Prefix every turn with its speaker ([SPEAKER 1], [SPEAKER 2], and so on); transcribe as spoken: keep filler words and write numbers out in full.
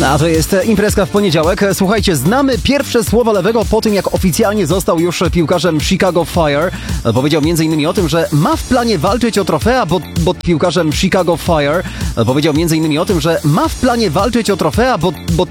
[SPEAKER 1] A to jest imprezka w poniedziałek. Słuchajcie, znamy pierwsze słowa Lewego po tym, jak oficjalnie został już piłkarzem Chicago Fire. Powiedział między innymi o tym, że ma w planie walczyć o trofea, bo, bo piłkarzem Chicago Fire powiedział między innymi o tym, że ma w planie walczyć o trofea, bo, bo